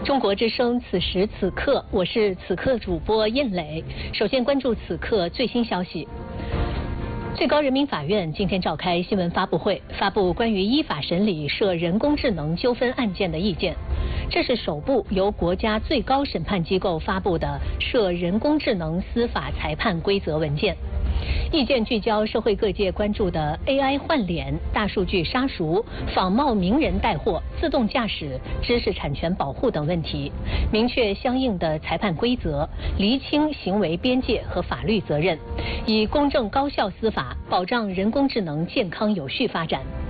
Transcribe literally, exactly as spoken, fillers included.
中国之声，此时此刻，我是此刻主播燕磊。首先关注此刻最新消息。最高人民法院今天召开新闻发布会，发布关于依法审理涉人工智能纠纷案件的意见。这是首部由国家最高审判机构发布的涉人工智能司法裁判规则文件。意见聚焦社会各界关注的 A I 换脸、大数据杀熟、仿冒名人带货、自动驾驶、知识产权保护等问题，明确相应的裁判规则，厘清行为边界和法律责任，以公正高效司法保障人工智能健康有序发展。